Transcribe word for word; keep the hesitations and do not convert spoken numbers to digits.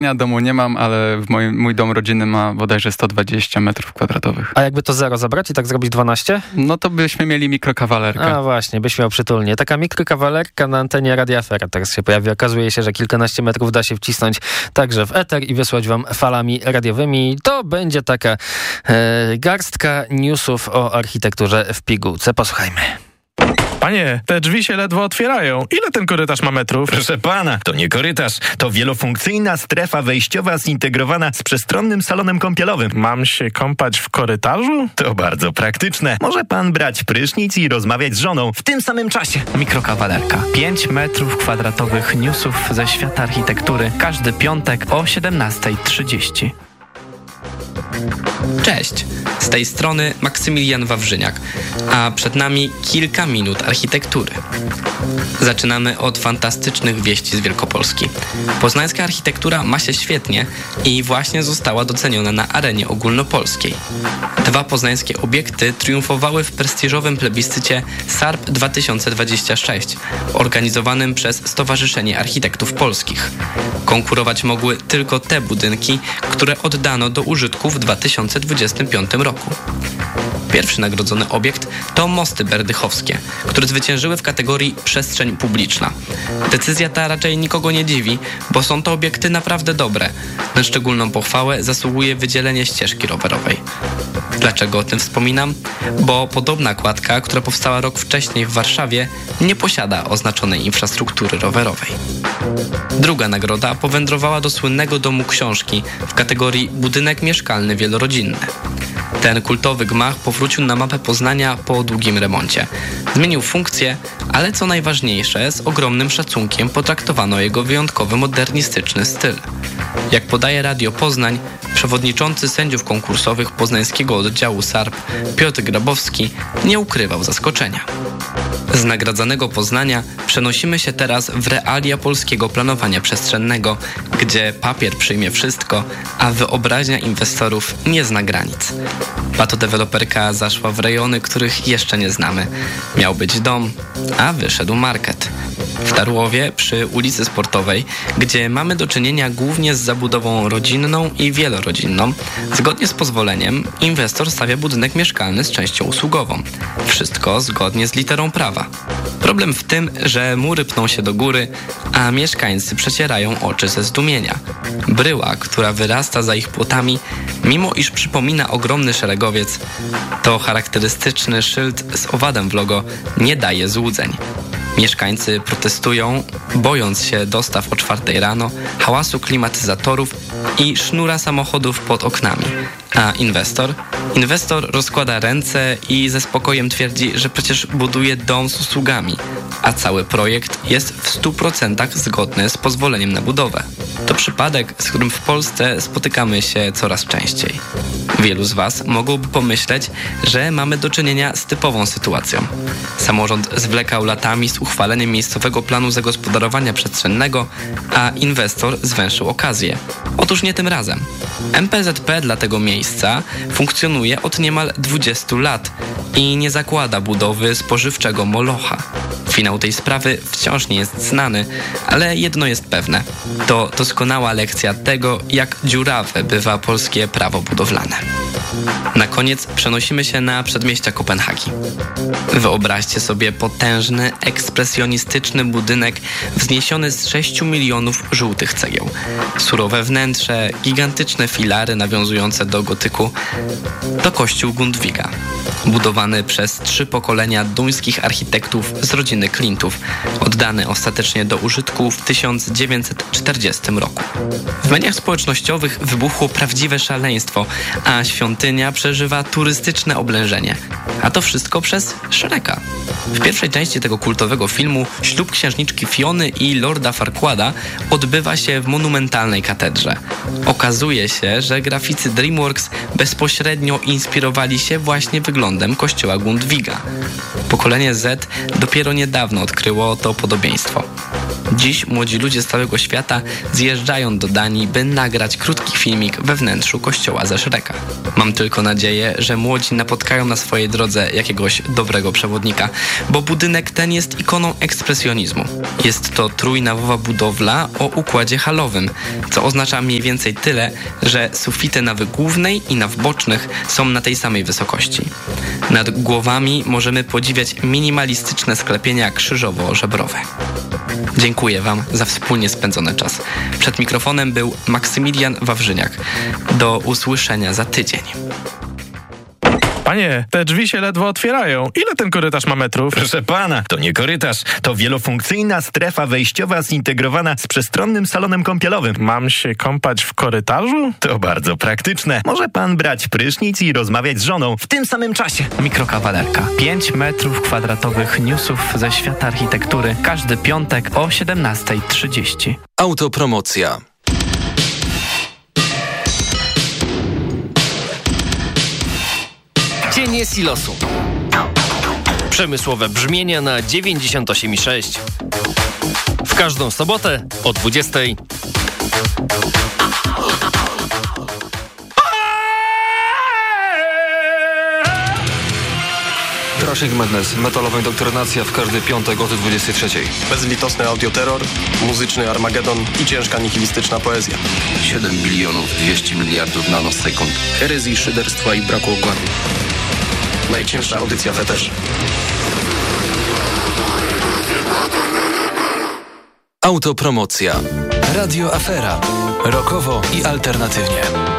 Ja domu nie mam, ale w moim, mój dom rodzinny ma bodajże sto dwadzieścia metrów kwadratowych. A jakby to zero zabrać i tak zrobić dwanaście? No to byśmy mieli mikrokawalerkę. A właśnie, byś miał przytulnie. Taka mikrokawalerka na antenie Radia Afera teraz się pojawi. Okazuje się, że kilkanaście metrów da się wcisnąć także w eter i wysłać wam falami radiowymi. To będzie taka e, garstka newsów o architekturze w pigułce. Posłuchajmy. Panie, te drzwi się ledwo otwierają. Ile ten korytarz ma metrów? Proszę pana, to nie korytarz. To wielofunkcyjna strefa wejściowa zintegrowana z przestronnym salonem kąpielowym. Mam się kąpać w korytarzu? To bardzo praktyczne. Może pan brać prysznic i rozmawiać z żoną w tym samym czasie. Mikrokawalerka. pięć metrów kwadratowych newsów ze świata architektury. Każdy piątek o siedemnasta trzydzieści. Cześć, z tej strony Maksymilian Wawrzyniak, a przed nami kilka minut architektury. Zaczynamy od fantastycznych wieści z Wielkopolski. Poznańska architektura ma się świetnie i właśnie została doceniona na arenie ogólnopolskiej. Dwa poznańskie obiekty triumfowały w prestiżowym plebiscycie S A R P dwa tysiące dwadzieścia sześć, organizowanym przez Stowarzyszenie Architektów Polskich. Konkurować mogły tylko te budynki, które oddano do użytku w dwa tysiące dwudziestym piątym roku. Pierwszy nagrodzony obiekt to Mosty Berdychowskie, które zwyciężyły w kategorii przestrzeń publiczna. Decyzja ta raczej nikogo nie dziwi, bo są to obiekty naprawdę dobre. Na szczególną pochwałę zasługuje wydzielenie ścieżki rowerowej. Dlaczego o tym wspominam? Bo podobna kładka, która powstała rok wcześniej w Warszawie, nie posiada oznaczonej infrastruktury rowerowej. Druga nagroda powędrowała do słynnego Domu Książki w kategorii budynek mieszkalny wielorodzinny. Ten kultowy gmach powrócił na mapę Poznania po długim remoncie. Zmienił funkcję, ale co najważniejsze, z ogromnym szacunkiem potraktowano jego wyjątkowy modernistyczny styl. Jak podaje Radio Poznań, przewodniczący sędziów konkursowych poznańskiego oddziału S A R P Piotr Grabowski nie ukrywał zaskoczenia. Z nagradzanego Poznania przenosimy się teraz w realia polskiego planowania przestrzennego, gdzie papier przyjmie wszystko, a wyobraźnia inwestorów nie zna granic. Patodeweloperka zaszła w rejony, których jeszcze nie znamy. Miał być dom, a wyszedł market. W Tarłowie przy ulicy Sportowej, gdzie mamy do czynienia głównie z zabudową rodzinną i wielorodzinną, zgodnie z pozwoleniem inwestor stawia budynek mieszkalny z częścią usługową. Wszystko zgodnie z literą prawa. Problem w tym, że mury pną się do góry, a mieszkańcy przecierają oczy ze zdumienia. Bryła, która wyrasta za ich płotami, mimo iż przypomina ogromny szeregowiec, to charakterystyczny szyld z owadem w logo nie daje złudzeń. Mieszkańcy protestują, bojąc się dostaw o czwartej rano, hałasu klimatyzatorów i sznura samochodów pod oknami. A inwestor? Inwestor rozkłada ręce i ze spokojem twierdzi, że przecież buduje dom z usługami, a cały projekt jest w stu procentach zgodny z pozwoleniem na budowę. To przypadek, z którym w Polsce spotykamy się coraz częściej. Wielu z Was mogłoby pomyśleć, że mamy do czynienia z typową sytuacją. Samorząd zwlekał latami z uchwaleniem miejscowego planu zagospodarowania przestrzennego, a inwestor zwęszył okazję. Otóż nie tym razem. M P Z P dla tego miejsca funkcjonuje od niemal dwudziestu lat i nie zakłada budowy spożywczego molocha. Finał tej sprawy wciąż nie jest znany, ale jedno jest pewne. To doskonała lekcja tego, jak dziurawe bywa polskie prawo budowlane. Na koniec przenosimy się na przedmieścia Kopenhagi. Wyobraźcie sobie potężny, ekspresjonistyczny budynek wzniesiony z sześciu milionów żółtych cegieł. Surowe wnętrze, gigantyczne filary nawiązujące do gotyku. To kościół Grundtviga, budowany przez trzy pokolenia duńskich architektów z rodziny Klintów, oddany ostatecznie do użytku w tysiąc dziewięćset czterdziestym roku. W mediach społecznościowych wybuchło prawdziwe szaleństwo, a świątynia przeżywa turystyczne oblężenie. A to wszystko przez Shreka. W pierwszej części tego kultowego filmu ślub księżniczki Fiony i lorda Farquada odbywa się w monumentalnej katedrze. Okazuje się, że graficy DreamWorks bezpośrednio inspirowali się właśnie wyglądem kościoła Grundtviga. Pokolenie Z dopiero niedawno odkryło to podobieństwo. Dziś młodzi ludzie z całego świata zjeżdżają do Danii, by nagrać krótki filmik we wnętrzu kościoła ze Szreka. Mam tylko nadzieję, że młodzi napotkają na swojej drodze jakiegoś dobrego przewodnika, bo budynek ten jest ikoną ekspresjonizmu. Jest to trójnawowa budowla o układzie halowym, co oznacza mniej więcej tyle, że sufity nawy głównej i naw bocznych są na tej samej wysokości. Nad głowami możemy podziwiać minimalistyczne sklepienia krzyżowo-żebrowe. Dziękuję Wam za wspólnie spędzony czas. Przed mikrofonem był Maksymilian Wawrzyniak. Do usłyszenia za tydzień. Panie, te drzwi się ledwo otwierają. Ile ten korytarz ma metrów? Proszę pana, to nie korytarz, to wielofunkcyjna strefa wejściowa zintegrowana z przestronnym salonem kąpielowym. Mam się kąpać w korytarzu? To bardzo praktyczne. Może pan brać prysznic i rozmawiać z żoną w tym samym czasie. Mikrokawalerka. pięć metrów kwadratowych newsów ze świata architektury. Każdy piątek o siedemnasta trzydzieści. Autopromocja. Cienie silosu. Przemysłowe brzmienia na dziewięćdziesiąt osiem i sześć. W każdą sobotę o dwudziestej. Thrashing Madness, metalowa indoktrynacja w każdy piątek od dwudziestej trzeciej. Bezlitosny audioterror, muzyczny Armagedon i ciężka nihilistyczna poezja. siedem bilionów dwieście miliardów nanosekund. Herezji, szyderstwa i braku układu. Najcięższa audycja feterz. Autopromocja. Radio Afera. Rockowo i alternatywnie.